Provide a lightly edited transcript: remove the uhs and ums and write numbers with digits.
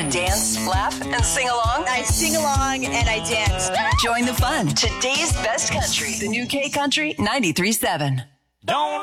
to dance, laugh, and sing along? I sing along and I dance. Join the fun. Today's best country. The new K Country 93.7. Don't